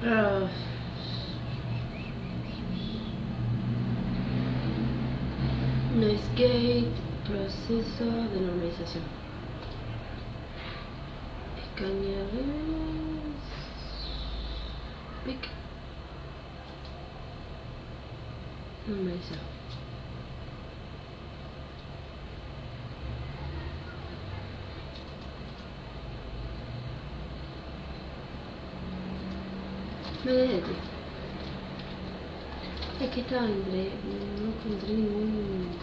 Ah, Noise Gate, proceso de normalización. Escaneadores. Pic. Normalizado. Me detengo. Es que estaba entre... no encontré ningún